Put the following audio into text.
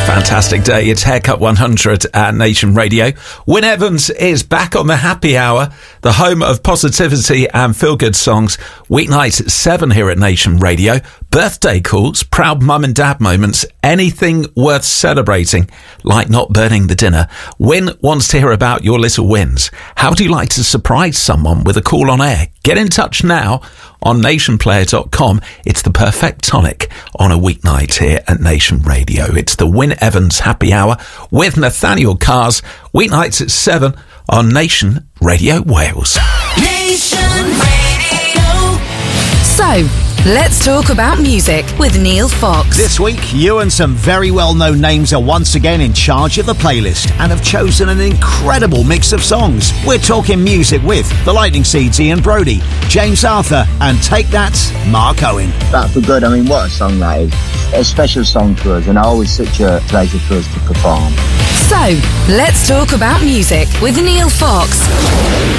Fantastic day. It's Haircut 100 at Nation Radio. Wyn Evans is back on the happy hour, the home of positivity and feel-good songs. Weeknights at 7 here at Nation Radio. Birthday calls, proud mum and dad moments, anything worth celebrating, like not burning the dinner. Wyn wants to hear about your little wins. How do you like to surprise someone with a call on air? Get in touch now on nationplayer.com. It's the perfect tonic on a weeknight here at Nation Radio. It's the Wyn Evans Happy Hour with Nathaniel Cars. Weeknights at 7 on Nation Radio Wales. Nation Radio. So, let's talk about music with Neil Fox. This week, you and some very well-known names are once again in charge of the playlist and have chosen an incredible mix of songs. We're talking music with The Lightning Seeds, Ian Brody, James Arthur, and Take That, Mark Owen. Back for Good, I mean, what a song that is. A special song for us, and always such a pleasure for us to perform. So, let's talk about music with Neil Fox.